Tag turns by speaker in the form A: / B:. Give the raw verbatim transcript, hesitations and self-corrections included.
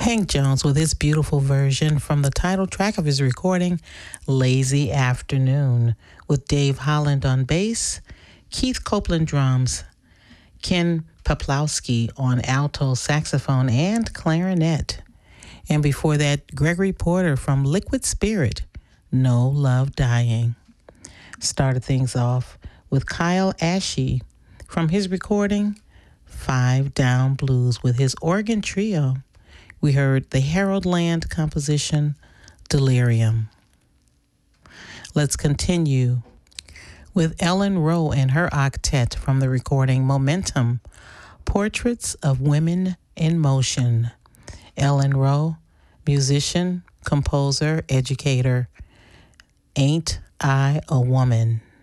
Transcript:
A: Hank Jones with his beautiful version from the title track of his recording, Lazy Afternoon, with Dave Holland on bass, Keith Copeland drums, Ken Peplowski on alto saxophone and clarinet. And before that, Gregory Porter from Liquid Spirit, No Love Dying. Started things off with Kyle Ashe from his recording, Five Down Blues, with his organ trio. We heard the Harold Land composition, Delirium. Let's continue with Ellen Rowe and her octet from the recording Momentum, Portraits of Women in Motion. Ellen Rowe, musician, composer, educator. Ain't I a Woman?